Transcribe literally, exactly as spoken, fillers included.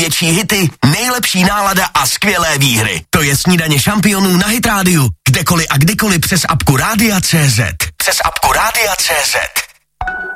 největší hity, nejlepší nálada a skvělé výhry. To je Snídaně šampionů na Hit Rádiu. Kdekoliv a kdykoliv přes apku Rádia tečka cé zet. Přes apku Rádia tečka cé zet.